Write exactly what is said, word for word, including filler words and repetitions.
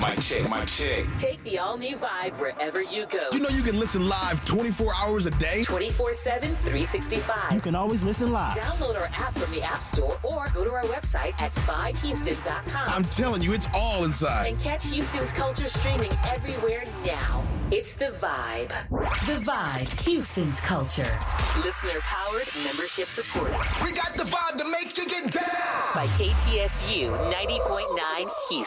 Mic check, mic check. Take the all-new Vibe wherever you go. You know you can listen live twenty-four hours a day? twenty-four seven, three sixty-five. You can always listen live. Download our app from the App Store or go to our website at vibe houston dot com. I'm telling you, it's all inside. And catch Houston's culture streaming everywhere now. It's The Vibe. The Vibe, Houston's culture. Listener-powered, membership supported. We got the vibe to make you get down. By K T S U ninety point nine Houston.